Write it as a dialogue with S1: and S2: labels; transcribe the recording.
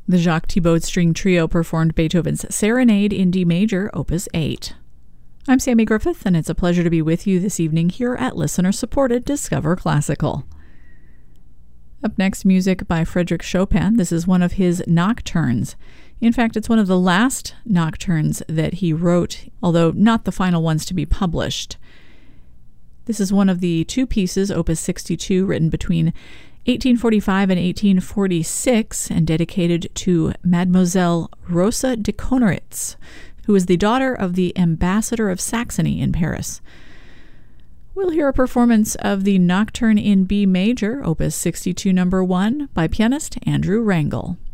S1: The Jacques Thibaud String Trio performed Beethoven's Serenade in D major, Opus 8. I'm Sammy Griffith, and it's a pleasure to be with you this evening here at listener-supported Discover Classical. Up next, music by Frédéric Chopin. This is one of his nocturnes. In fact, it's one of the last nocturnes that he wrote, although not the final ones to be published. This is one of the two pieces, Opus 62, written between 1845 and 1846, and dedicated to Mademoiselle Rosa de Konneritz, who is the daughter of the ambassador of Saxony in Paris. We'll hear a performance of the Nocturne in B major, Opus 62 No. 1, by pianist Andrew Rangel.